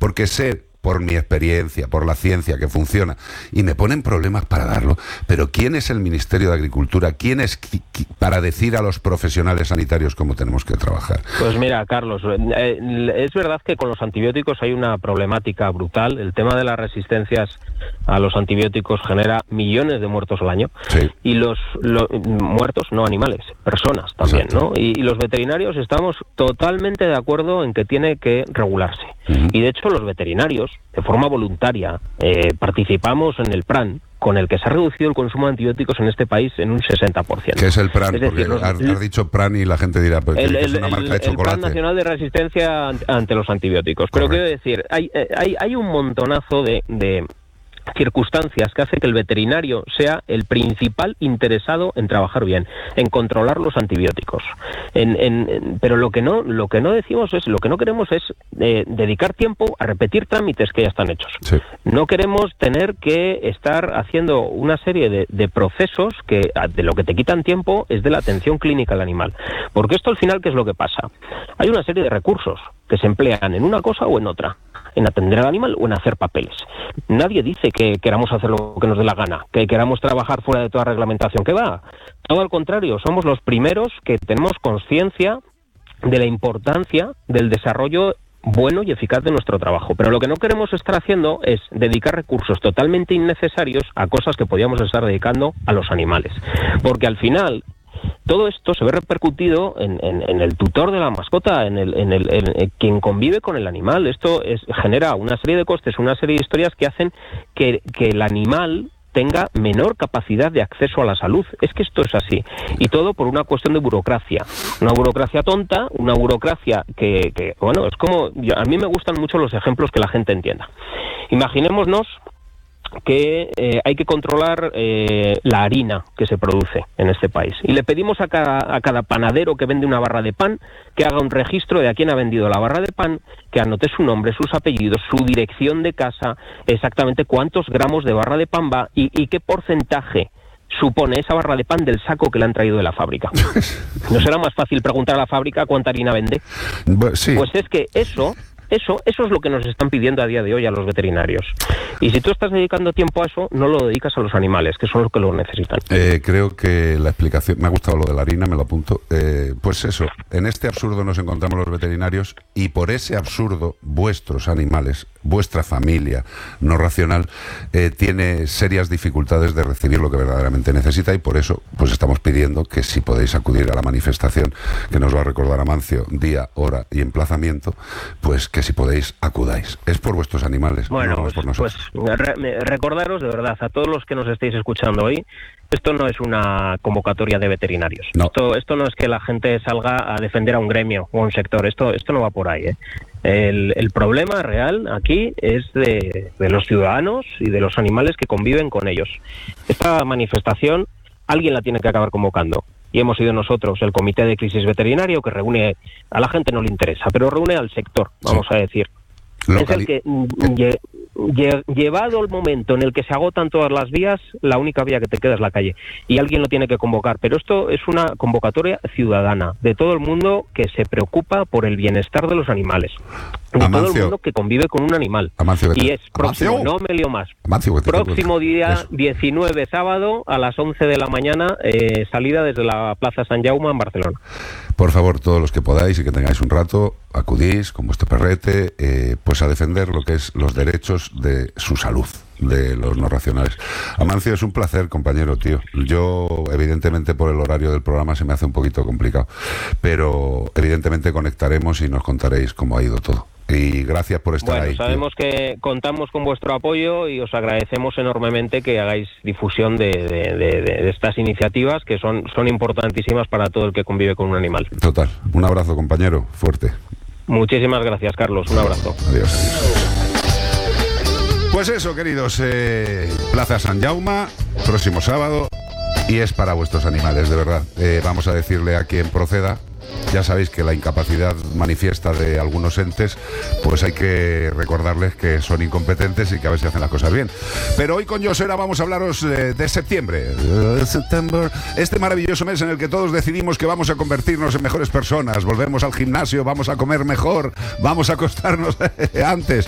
porque sé por mi experiencia, por la ciencia que funciona, y me ponen problemas para darlo, pero ¿quién es el Ministerio de Agricultura? ¿Quién es para decir a los profesionales sanitarios cómo tenemos que trabajar? Pues mira, Carlos, es verdad que con los antibióticos hay una problemática brutal. El tema de las resistencias a los antibióticos genera millones de muertos al año. Sí. Y los muertos, no animales, personas también, Exacto. ¿no? Y los veterinarios estamos totalmente de acuerdo en que tiene que regularse. Y de hecho los veterinarios, de forma voluntaria, participamos en el PRAN, con el que se ha reducido el consumo de antibióticos en este país en un 60%. ¿Qué es el PRAN? Es decir, porque has dicho PRAN y la gente dirá, pues, que es una marca de chocolate. El Plan Nacional de Resistencia ante los Antibióticos. Pero quiero decir, hay un montonazo de circunstancias que hace que el veterinario sea el principal interesado en trabajar bien, en controlar los antibióticos. Pero lo que no decimos es, lo que no queremos es dedicar tiempo a repetir trámites que ya están hechos. Sí. No queremos tener que estar haciendo una serie de procesos que de lo que te quitan tiempo es de la atención clínica al animal. Porque esto al final, ¿qué es lo que pasa? Hay una serie de recursos que se emplean en una cosa o en otra, en atender al animal o en hacer papeles. Nadie dice que queramos hacer lo que nos dé la gana, que queramos trabajar fuera de toda reglamentación. ¿Qué va? Todo al contrario, somos los primeros que tenemos conciencia de la importancia del desarrollo bueno y eficaz de nuestro trabajo. Pero lo que no queremos estar haciendo es dedicar recursos totalmente innecesarios a cosas que podíamos estar dedicando a los animales. Porque al final todo esto se ve repercutido en el tutor de la mascota, en quien convive con el animal. Esto genera una serie de costes, una serie de historias que hacen que el animal tenga menor capacidad de acceso a la salud. Es que esto es así. Y todo por una cuestión de burocracia. Una burocracia tonta, una burocracia que bueno, es como... A mí me gustan mucho los ejemplos que la gente entienda. Imaginémonos que hay que controlar la harina que se produce en este país. Y le pedimos a cada panadero que vende una barra de pan que haga un registro de a quién ha vendido la barra de pan, que anote su nombre, sus apellidos, su dirección de casa, exactamente cuántos gramos de barra de pan va y qué porcentaje supone esa barra de pan del saco que le han traído de la fábrica. ¿No será más fácil preguntar a la fábrica cuánta harina vende? Sí. Pues es que eso es lo que nos están pidiendo a día de hoy a los veterinarios. Y si tú estás dedicando tiempo a eso, no lo dedicas a los animales, que son los que lo necesitan. Creo que la explicación... Me ha gustado lo de la harina, me lo apunto. Pues eso, en este absurdo nos encontramos los veterinarios y por ese absurdo vuestros animales, vuestra familia no racional, tiene serias dificultades de recibir lo que verdaderamente necesita y por eso pues estamos pidiendo que si podéis acudir a la manifestación que nos va a recordar Amancio, día, hora y emplazamiento, pues que si podéis acudáis. Es por vuestros animales, bueno, no es por nosotros. Recordaros de verdad a todos los que nos estéis escuchando hoy, esto no es una convocatoria de veterinarios. No. Esto no es que la gente salga a defender a un gremio o a un sector. Esto no va por ahí, ¿eh? El problema real aquí es de los ciudadanos y de los animales que conviven con ellos. Esta manifestación alguien la tiene que acabar convocando. Y hemos sido nosotros, el Comité de Crisis Veterinario, que reúne, a la gente no le interesa, pero reúne al sector, vamos a decir. Es el que, llevado el momento en el que se agotan todas las vías, la única vía que te queda es la calle. Y alguien lo tiene que convocar. Pero esto es una convocatoria ciudadana, de todo el mundo que se preocupa por el bienestar de los animales. De todo el mundo que convive con un animal. Y es próximo, no me lío más. Próximo día 19, sábado, a las 11 de la mañana, salida desde la Plaza Sant Jaume en Barcelona. Por favor, todos los que podáis y que tengáis un rato, acudís con vuestro perrete, pues a defender lo que es los derechos de su salud, de los no racionales. Amancio, es un placer, compañero, tío. Yo, evidentemente, por el horario del programa se me hace un poquito complicado, pero evidentemente conectaremos y nos contaréis cómo ha ido todo. Y gracias por estar ahí. Sabemos que contamos con vuestro apoyo y os agradecemos enormemente que hagáis difusión de estas iniciativas que son importantísimas para todo el que convive con un animal. Total. Un abrazo, compañero. Fuerte. Muchísimas gracias, Carlos. Un abrazo. Adiós. Pues eso, queridos. Plaza Sant Jaume, próximo sábado. Y es para vuestros animales, de verdad. Vamos a decirle a quien proceda. Ya sabéis que la incapacidad manifiesta de algunos entes, pues hay que recordarles que son incompetentes y que a ver si hacen las cosas bien. Pero hoy con Josera vamos a hablaros de septiembre. Este maravilloso mes en el que todos decidimos que vamos a convertirnos en mejores personas. Volvemos al gimnasio, vamos a comer mejor, vamos a acostarnos antes.